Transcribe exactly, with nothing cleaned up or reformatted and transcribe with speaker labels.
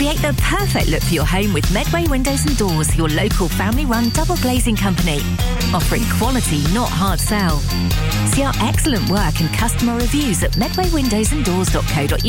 Speaker 1: Create the perfect look for your home with Medway Windows and Doors, your local family-run double glazing company. Offering quality, not hard sell. See our excellent work and customer reviews at medway windows and doors dot co dot uk.